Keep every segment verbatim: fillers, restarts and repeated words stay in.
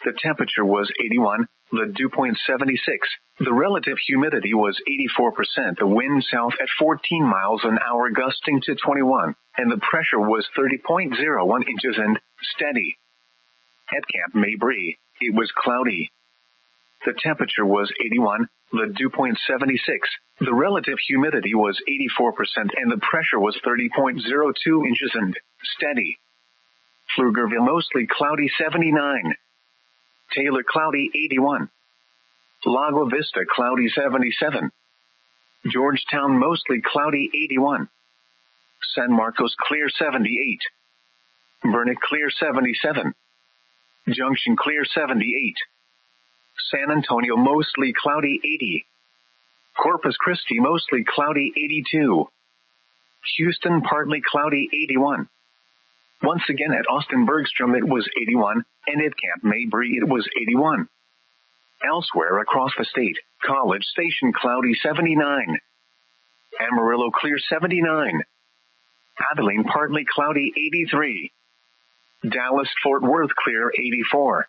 The temperature was eighty-one. The dew point seventy-six. The relative humidity was eighty-four percent. The wind south at fourteen miles an hour gusting to twenty-one, and the pressure was thirty point zero one inches and steady. At Camp Mabry, it was cloudy. The temperature was eighty-one. The dew point seventy-six. The relative humidity was eighty-four percent and the pressure was thirty point zero two inches and steady. Pflugerville mostly cloudy seventy-nine. Taylor cloudy eighty-one. Lago Vista cloudy seventy-seven. Georgetown mostly cloudy eighty-one. San Marcos clear seventy-eight. Burnet clear seventy-seven. Junction clear seventy-eight. San Antonio mostly cloudy eighty. Corpus Christi mostly cloudy eighty-two. Houston partly cloudy eighty-one. Once again at Austin Bergstrom it was eighty-one, and at Camp Mabry it was eighty-one. Elsewhere across the state, College Station cloudy seventy-nine. Amarillo clear seventy-nine. Abilene partly cloudy eighty-three. Dallas Fort Worth clear eighty-four.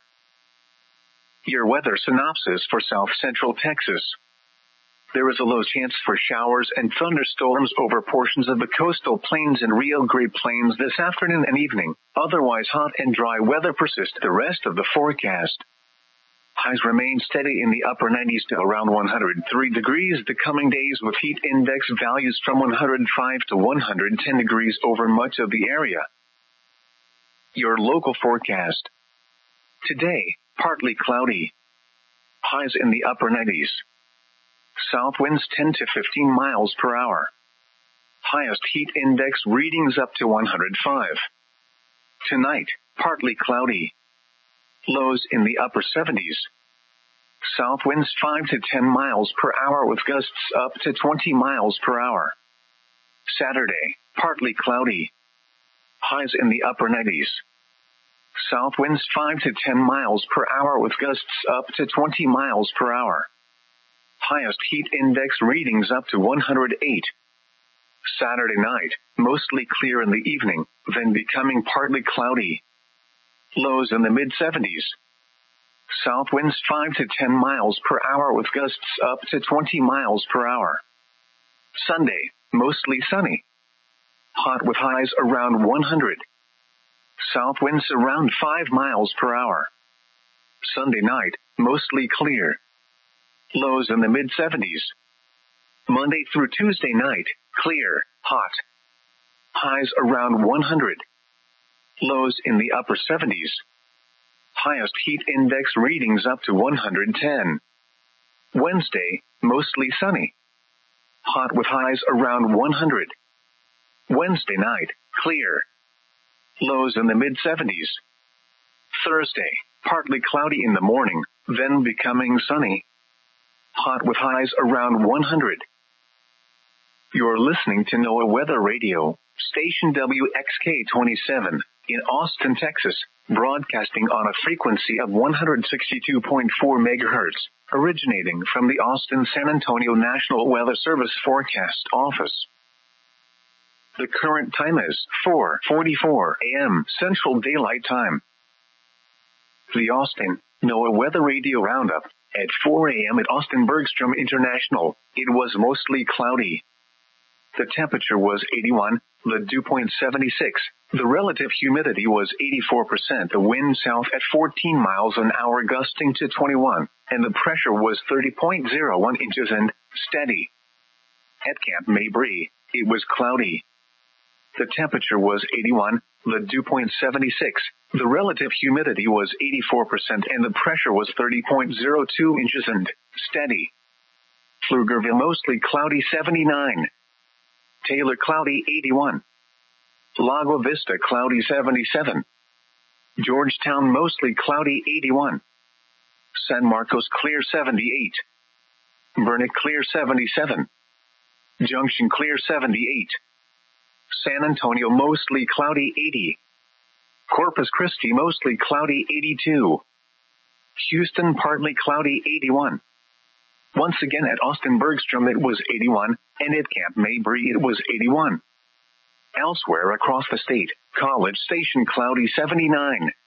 Your weather synopsis for South Central Texas. There is a low chance for showers and thunderstorms over portions of the coastal plains and Rio Grande Plains this afternoon and evening. Otherwise hot and dry weather persists the rest of the forecast. Highs remain steady in the upper nineties to around one hundred three degrees the coming days with heat index values from one hundred five to one hundred ten degrees over much of the area. Your local forecast. Today, partly cloudy. Highs in the upper nineties. South winds ten to fifteen miles per hour. Highest heat index readings up to one hundred five. Tonight, partly cloudy. Lows in the upper seventies. South winds five to ten miles per hour with gusts up to twenty miles per hour. Saturday, partly cloudy. Highs in the upper nineties. South winds five to ten miles per hour with gusts up to twenty miles per hour. Highest heat index readings up to one hundred eight. Saturday night, mostly clear in the evening, then becoming partly cloudy. Lows in the mid seventies. South winds five to ten miles per hour with gusts up to twenty miles per hour. Sunday, mostly sunny. Hot with highs around one hundred. South winds around five miles per hour. Sunday night, mostly clear. Lows in the mid seventies. Monday through Tuesday night, clear, hot. Highs around one hundred. Lows in the upper seventies. Highest heat index readings up to one hundred ten. Wednesday, mostly sunny. Hot with highs around one hundred. Wednesday night, clear. Lows in the mid seventies. Thursday, partly cloudy in the morning, then becoming sunny. Hot with highs around one hundred. You're listening to NOAA Weather Radio, station W X K twenty-seven, in Austin, Texas, broadcasting on a frequency of one hundred sixty-two point four megahertz, originating from the Austin-San Antonio National Weather Service Forecast Office. The current time is four forty-four a.m. Central Daylight Time. The Austin NOAA Weather Radio Roundup. At four a.m. at Austin Bergstrom International, it was mostly cloudy. The temperature was eighty-one, the dew point seventy-six, the relative humidity was eighty-four percent, the wind south at fourteen miles an hour gusting to twenty-one, and the pressure was thirty point zero one inches and steady. At Camp Mabry, it was cloudy. The temperature was eighty-one, the dew point seventy-six, the relative humidity was eighty-four percent and the pressure was thirty point zero two inches and steady. Pflugerville mostly cloudy seventy-nine. Taylor cloudy eighty-one. Lago Vista cloudy seventy-seven. Georgetown mostly cloudy eighty-one. San Marcos clear seventy-eight. Burnet clear seventy-seven. Junction clear seventy-eight. San Antonio mostly cloudy eighty. Corpus Christi mostly cloudy eighty-two. Houston partly cloudy eighty-one. Once again at Austin Bergstrom it was eighty-one, and at Camp Mabry it was eighty-one. Elsewhere across the state, College Station cloudy seventy-nine.